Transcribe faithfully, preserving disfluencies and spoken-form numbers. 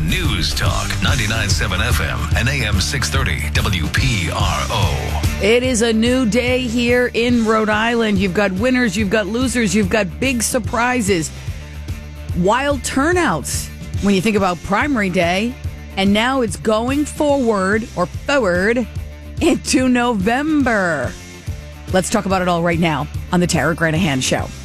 on News Talk ninety-nine point seven F M and A M six thirty W P R O. It is a new day here in Rhode Island. You've got winners, you've got losers, you've got big surprises, wild turnouts when you think about primary day. And now it's going forward or forward into November. Let's talk about it all right now on the Tara Granahan Show.